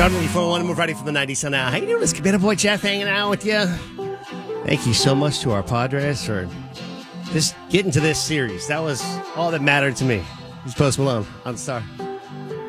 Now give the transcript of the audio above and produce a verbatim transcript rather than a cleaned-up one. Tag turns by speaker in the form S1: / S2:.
S1: John Lee four oh one, move ready for the nineties. So now, how you doing? It's Cabana Boy Jeff hanging out with you. Thank you so much to our Padres for just getting to this series. That was all that mattered to me. It's Post Malone on Star.